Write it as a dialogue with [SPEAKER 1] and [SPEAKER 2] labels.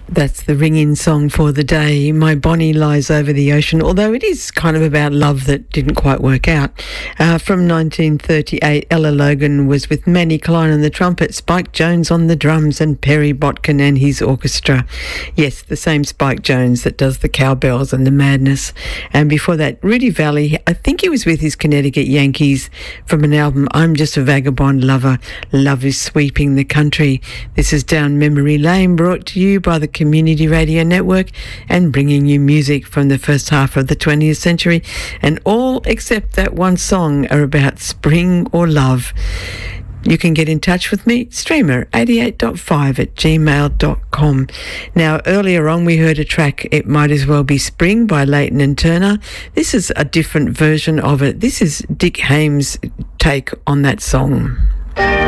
[SPEAKER 1] That's the ring-in song for the day. My Bonnie Lies Over the Ocean, although it is kind of about love that didn't quite work out. From 1938, Ella Logan was with Manny Klein on the trumpet, Spike Jones on the drums, and Perry Botkin and his orchestra. Yes, the same Spike Jones that does the Cowbells and the Madness. And before that, Rudy Valley, I think he was with his Connecticut Yankees from an album, I'm Just a Vagabond Lover. Love is sweeping the country. This is Down Memory Lane, brought to you by the Community Radio Network and bringing you music from the first half of the 20th century, and all except that one song are about spring or love. You can get in touch with me, streamer88.5@gmail.com. Now, earlier on we heard a track, It Might As Well Be Spring by Leighton and Turner. This is a different version of it. This is Dick Hames' take on that song.